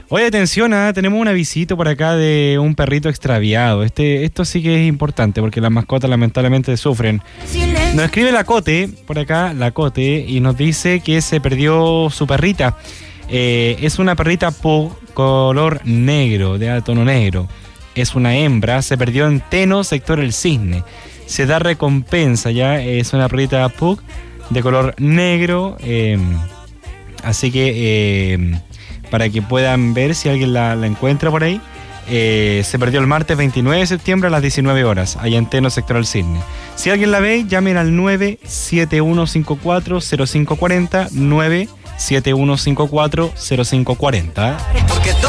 Oye, atención, tenemos un avisito por acá de un perrito extraviado. Esto sí que es importante porque las mascotas lamentablemente sufren. Nos escribe la Cote, por acá, la Cote, y nos dice que se perdió su perrita. Es una perrita pug color negro, de tono negro. Es una hembra, se perdió en Teno, sector El Cisne. Se da recompensa, ya, es una perrita pug de color negro. Así que para que puedan ver si alguien la encuentra por ahí. Se perdió el martes 29 de septiembre a las 19 horas, allá en Teno, sector El Cisne. Si alguien la ve, llamen al 97154-0540, 97154-0540.